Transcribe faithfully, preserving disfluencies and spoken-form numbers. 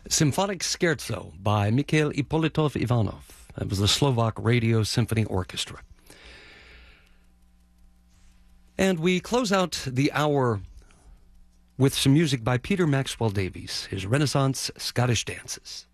Symphonic Scherzo by Mikhail Ippolitov Ivanov. That was the Slovak Radio Symphony Orchestra. And we close out the hour with some music by Peter Maxwell Davies, his Renaissance Scottish dances.